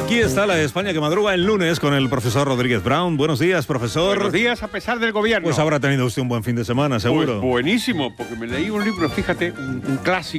Aquí está la España que madruga el lunes con el profesor Rodríguez Brown. Buenos días, profesor. Buenos días, a pesar del gobierno. Pues habrá tenido usted un buen fin de semana, seguro. Pues buenísimo, porque me leí un libro, fíjate, un clásico.